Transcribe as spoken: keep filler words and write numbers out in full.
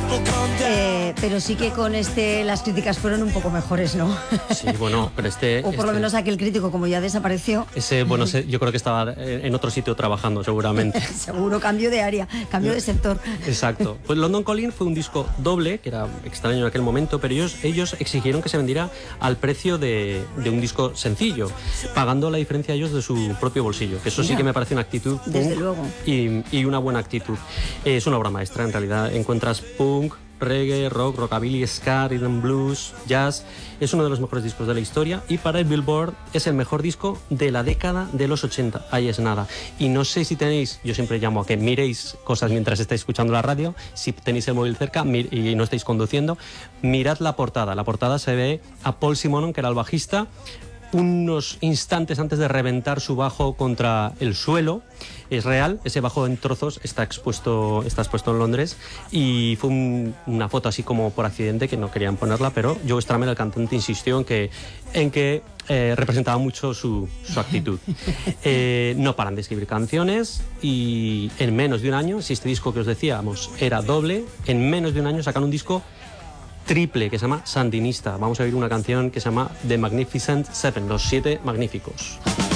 Eh, pero sí que con este las críticas fueron un poco mejores, ¿no? Sí, bueno, pero este... O por este, lo menos aquel crítico, como ya desapareció. Ese, bueno, ese, yo creo que estaba en otro sitio trabajando, seguramente. Seguro, cambio de área, cambio de sector. Exacto. Pues London Calling fue un disco doble, que era extraño en aquel momento, pero ellos, ellos exigieron que se vendiera al precio de, de un disco sencillo, pagando la diferencia ellos de su propio bolsillo, que eso sí que me parece una actitud punk. Desde luego. Y, y una buena actitud. Es una obra maestra, en realidad. Encuentras punk, reggae, rock, rockabilly, ska, rhythm blues, jazz. Es uno de los mejores discos de la historia y para el Billboard es el mejor disco de la década de los ochenta. Ahí es nada. Y no sé si tenéis, yo siempre llamo a que miréis cosas mientras estáis escuchando la radio. Si tenéis el móvil cerca y no estáis conduciendo, mirad la portada. La portada se ve a Paul Simonon, que era el bajista, unos instantes antes de reventar su bajo contra el suelo. Es real, ese bajo en trozos está expuesto, está expuesto en Londres y fue un, una foto así como por accidente que no querían ponerla, pero Joe Strummer, el cantante, insistió en que, en que eh, representaba mucho su, su actitud. Eh, no paran de escribir canciones y en menos de un año, si este disco que os decíamos era doble, en menos de un año sacan un disco triple que se llama Sandinista. Vamos a oír una canción que se llama The Magnificent Seven, los siete magníficos.